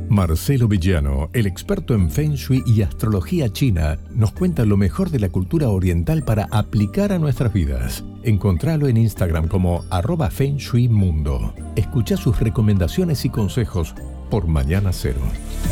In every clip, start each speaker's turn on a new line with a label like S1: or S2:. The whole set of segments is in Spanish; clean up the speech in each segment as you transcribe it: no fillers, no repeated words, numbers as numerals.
S1: Marcelo Villano, el experto en Feng Shui y astrología china, nos cuenta lo mejor de la cultura oriental para aplicar a nuestras vidas. Encontralo en Instagram como @FengShuiMundo. Escucha sus recomendaciones y consejos por Mañana Cero.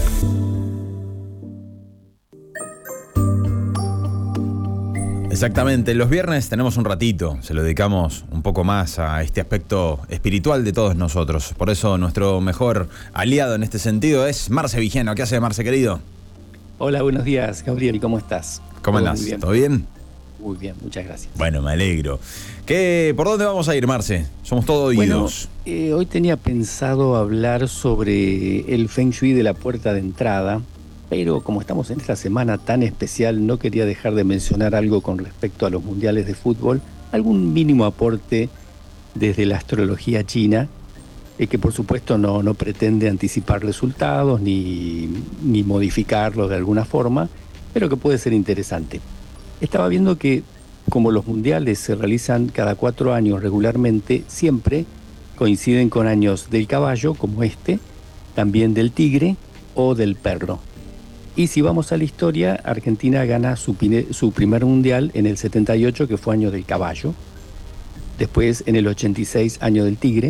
S2: Exactamente, los viernes tenemos un ratito, se lo dedicamos un poco más a este aspecto espiritual de todos nosotros. Por eso nuestro mejor aliado en este sentido es Marce Villano. ¿Qué hace, Marce, querido?
S3: Hola, buenos días, Gabriel, ¿y cómo estás?
S2: ¿Cómo andás? ¿Todo bien?
S3: Muy bien, muchas gracias.
S2: Bueno, me alegro. ¿Por dónde vamos a ir, Marce? Somos todo oídos.
S3: Hoy tenía pensado hablar sobre el Feng Shui de la puerta de entrada, pero como estamos en esta semana tan especial, no quería dejar de mencionar algo con respecto a los mundiales de fútbol, algún mínimo aporte desde la astrología china, que por supuesto no pretende anticipar resultados ni modificarlos de alguna forma, pero que puede ser interesante. Estaba viendo que como los mundiales se realizan cada 4 años regularmente, siempre coinciden con años del caballo, como este, también del tigre o del perro. Y si vamos a la historia, Argentina gana su primer mundial en el 78, que fue año del caballo. Después, en el 86, año del tigre.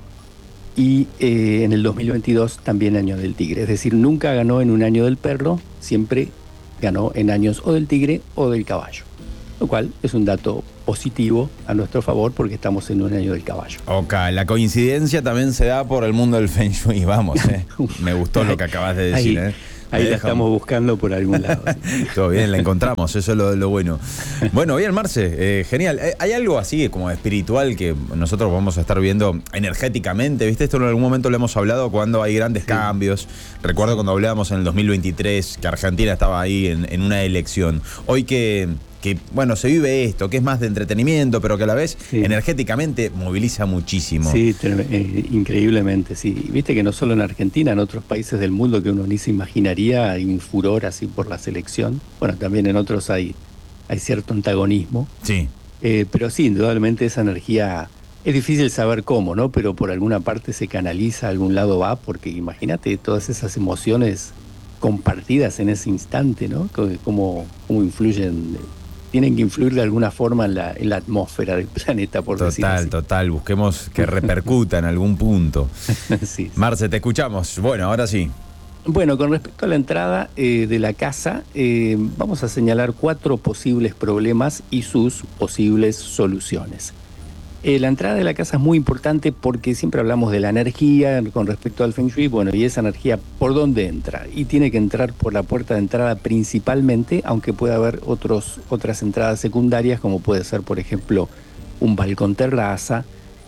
S3: Y en el 2022, también año del tigre. Es decir, nunca ganó en un año del perro, siempre ganó en años o del tigre o del caballo. Lo cual es un dato positivo a nuestro favor porque estamos en un año del caballo.
S2: Ok, la coincidencia también se da por el mundo del Feng Shui, vamos. Me gustó lo que acabas de decir.
S3: Ahí la estamos buscando por algún lado. ¿Sí?
S2: Todo bien, la encontramos, eso es lo bueno. Bueno, bien, Marce, genial. ¿Hay algo así como espiritual que nosotros vamos a estar viendo energéticamente? ¿Viste? Esto en algún momento lo hemos hablado cuando hay grandes cambios. Recuerdo cuando hablábamos en el 2023 que Argentina estaba ahí en una elección. Hoy que bueno, se vive esto, que es más de entretenimiento, pero que a la vez energéticamente moviliza muchísimo.
S3: Sí, increíblemente, sí. Viste que no solo en Argentina, en otros países del mundo que uno ni se imaginaría hay un furor así por la selección. Bueno, también en otros hay cierto antagonismo.
S2: Sí.
S3: Pero sí, indudablemente esa energía es difícil saber cómo, ¿no? Pero por alguna parte se canaliza, a algún lado va, porque imagínate todas esas emociones compartidas en ese instante, ¿no? Cómo influyen. Tienen que influir de alguna forma en la atmósfera del planeta, por decirlo así.
S2: Total, busquemos que repercuta en algún punto.
S3: Sí.
S2: Marce, te escuchamos. Bueno, ahora sí.
S3: Bueno, con respecto a la entrada de la casa, vamos a señalar 4 posibles problemas y sus posibles soluciones. La entrada de la casa es muy importante porque siempre hablamos de la energía con respecto al Feng Shui, bueno, y esa energía, ¿por dónde entra? Y tiene que entrar por la puerta de entrada principalmente, aunque pueda haber otras entradas secundarias, como puede ser, por ejemplo, un balcón terraza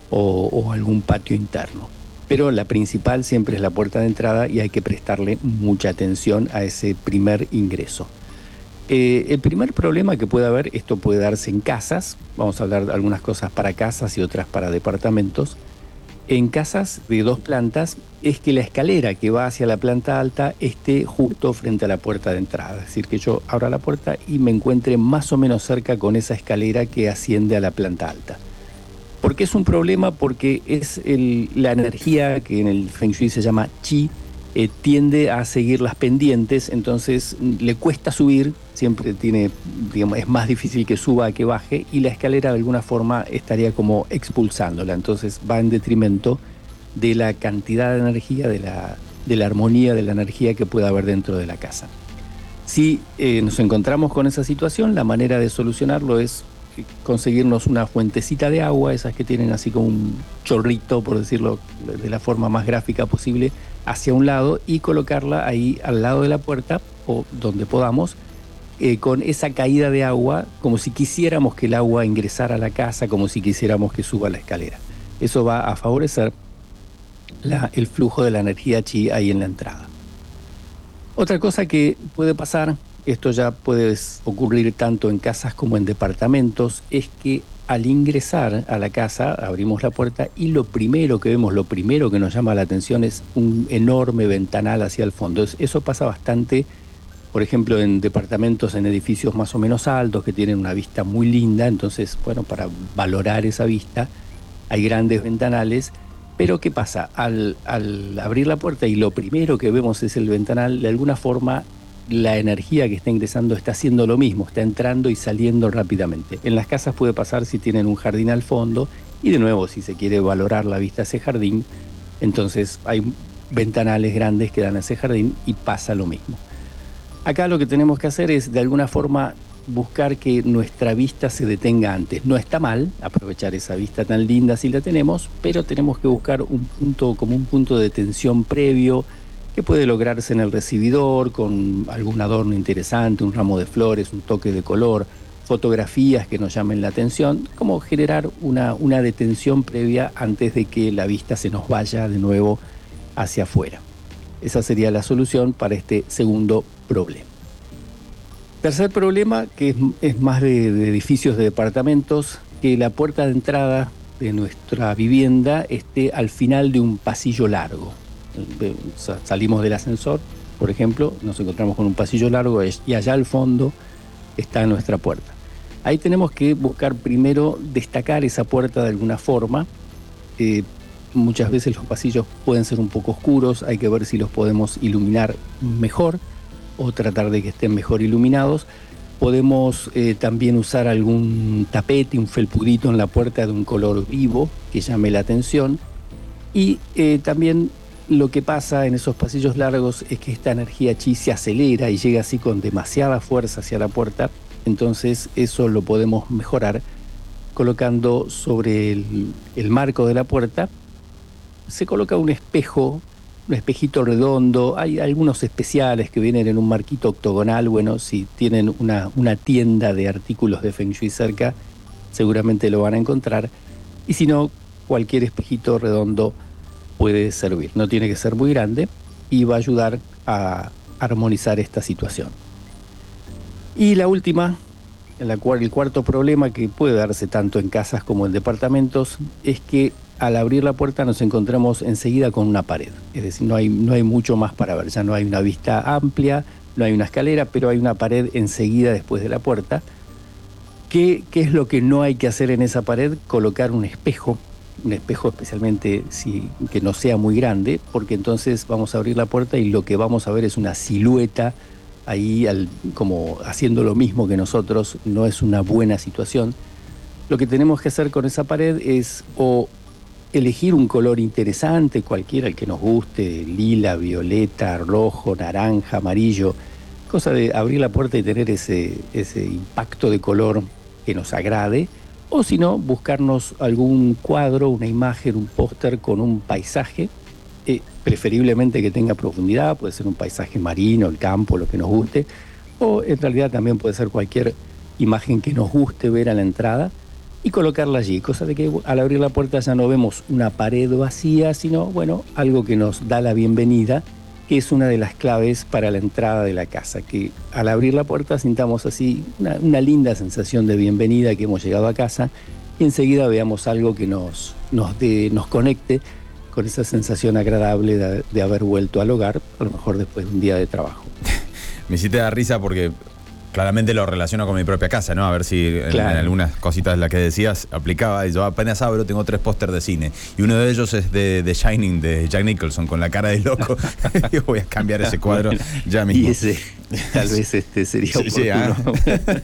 S3: o algún patio interno. Pero la principal siempre es la puerta de entrada y hay que prestarle mucha atención a ese primer ingreso. El primer problema que puede haber, esto puede darse en casas, vamos a hablar de algunas cosas para casas y otras para departamentos. En casas de 2 plantas es que la escalera que va hacia la planta alta esté justo frente a la puerta de entrada. Es decir, que yo abra la puerta y me encuentre más o menos cerca con esa escalera que asciende a la planta alta. ¿Por qué es un problema? Porque es la energía que en el Feng Shui se llama Qi, tiende a seguir las pendientes, entonces le cuesta subir, siempre es más difícil que suba a que baje, y la escalera de alguna forma estaría como expulsándola, entonces va en detrimento de la cantidad de energía, de la armonía de la energía que pueda haber dentro de la casa. Si nos encontramos con esa situación, la manera de solucionarlo es conseguirnos una fuentecita de agua, esas que tienen así como un chorrito, por decirlo de la forma más gráfica posible, hacia un lado y colocarla ahí al lado de la puerta o donde podamos, con esa caída de agua, como si quisiéramos que el agua ingresara a la casa, como si quisiéramos que suba la escalera. Eso va a favorecer el flujo de la energía Qi ahí en la entrada. Otra cosa que puede pasar, esto ya puede ocurrir tanto en casas como en departamentos, es que al ingresar a la casa abrimos la puerta y lo primero que vemos, lo primero que nos llama la atención es un enorme ventanal hacia el fondo. Eso pasa bastante, por ejemplo, en departamentos, en edificios más o menos altos que tienen una vista muy linda. Entonces, bueno, para valorar esa vista hay grandes ventanales Pero ¿qué pasa? Al abrir la puerta y lo primero que vemos es el ventanal, de alguna forma la energía que está ingresando está haciendo lo mismo, está entrando y saliendo rápidamente. En las casas puede pasar si tienen un jardín al fondo y de nuevo si se quiere valorar la vista a ese jardín, entonces hay ventanales grandes que dan a ese jardín y pasa lo mismo. Acá lo que tenemos que hacer es de alguna forma buscar que nuestra vista se detenga antes. No está mal aprovechar esa vista tan linda si la tenemos, pero tenemos que buscar un punto de tensión previo que puede lograrse en el recibidor con algún adorno interesante, un ramo de flores, un toque de color, fotografías que nos llamen la atención, como generar una detención previa antes de que la vista se nos vaya de nuevo hacia afuera. Esa sería la solución para este segundo problema. Tercer problema, que es más de edificios de departamentos, que la puerta de entrada de nuestra vivienda esté al final de un pasillo largo. Salimos del ascensor, por ejemplo, nos encontramos con un pasillo largo y allá al fondo está nuestra puerta. Ahí tenemos que buscar primero destacar esa puerta de alguna forma. Muchas veces los pasillos pueden ser un poco oscuros, hay que ver si los podemos iluminar mejor o tratar de que estén mejor iluminados. Podemos también usar algún tapete, un felpudito en la puerta de un color vivo que llame la atención. Y también lo que pasa en esos pasillos largos es que esta energía chi se acelera y llega así con demasiada fuerza hacia la puerta. Entonces eso lo podemos mejorar colocando sobre el marco de la puerta. Se coloca un espejo, un espejito redondo. Hay algunos especiales que vienen en un marquito octogonal. Bueno, si tienen una tienda de artículos de Feng Shui cerca, seguramente lo van a encontrar. Y si no, cualquier espejito redondo puede servir. No tiene que ser muy grande y va a ayudar a armonizar esta situación. Y la última, el cuarto problema que puede darse tanto en casas como en departamentos, es que al abrir la puerta nos encontramos enseguida con una pared. Es decir, no hay mucho más para ver. Ya no hay una vista amplia, no hay una escalera, pero hay una pared enseguida después de la puerta. ¿Qué es lo que no hay que hacer en esa pared? Colocar un espejo especialmente que no sea muy grande, porque entonces vamos a abrir la puerta y lo que vamos a ver es una silueta ahí como haciendo lo mismo que nosotros. No es una buena situación. Lo que tenemos que hacer con esa pared es o elegir un color interesante, cualquiera, el que nos guste, lila, violeta, rojo, naranja, amarillo, cosa de abrir la puerta y tener ese impacto de color que nos agrade, o si no, buscarnos algún cuadro, una imagen, un póster con un paisaje, preferiblemente que tenga profundidad, puede ser un paisaje marino, el campo, lo que nos guste, o en realidad también puede ser cualquier imagen que nos guste ver a la entrada, y colocarla allí, cosa de que al abrir la puerta ya no vemos una pared vacía, sino, bueno, algo que nos da la bienvenida, que es una de las claves para la entrada de la casa, que al abrir la puerta sintamos así una linda sensación de bienvenida, que hemos llegado a casa, y enseguida veamos algo que nos conecte con esa sensación agradable de haber vuelto al hogar, a lo mejor después de un día de trabajo.
S2: Me hiciste dar risa porque claramente lo relaciono con mi propia casa, ¿no? A ver si en algunas cositas las que decías aplicaba. Y yo apenas abro, tengo 3 pósters de cine. Y uno de ellos es de The Shining, de Jack Nicholson, con la cara de loco. Yo voy a cambiar ese cuadro ya mismo.
S3: Y ese, tal vez sería oportuno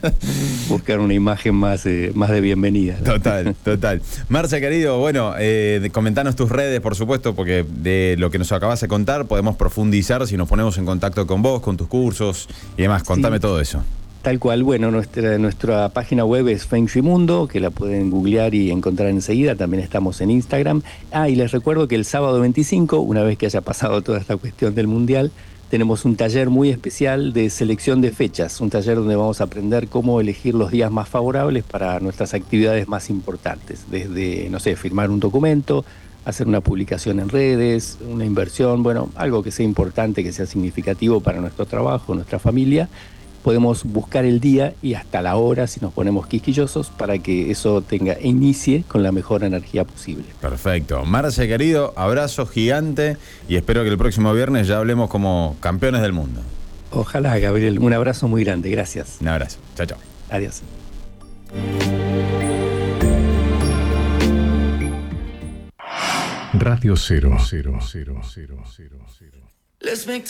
S3: buscar una imagen más de bienvenida, ¿no?
S2: Total. Marce, querido, bueno, comentanos tus redes, por supuesto, porque de lo que nos acabas de contar podemos profundizar si nos ponemos en contacto con vos, con tus cursos y demás. Contame todo eso.
S3: Tal cual, bueno, nuestra página web es Feng Shui Mundo, que la pueden googlear y encontrar enseguida. También estamos en Instagram. Y les recuerdo que el sábado 25, una vez que haya pasado toda esta cuestión del Mundial, tenemos un taller muy especial de selección de fechas, un taller donde vamos a aprender cómo elegir los días más favorables para nuestras actividades más importantes, desde, firmar un documento, hacer una publicación en redes, una inversión, algo que sea importante, que sea significativo para nuestro trabajo, nuestra familia. Podemos buscar el día y hasta la hora, si nos ponemos quisquillosos, para que eso inicie con la mejor energía posible.
S2: Perfecto. Marce, querido, abrazo gigante y espero que el próximo viernes ya hablemos como campeones del mundo.
S3: Ojalá, Gabriel. Un abrazo muy grande. Gracias.
S2: Un abrazo. Chao.
S3: Adiós.
S1: Radio 0.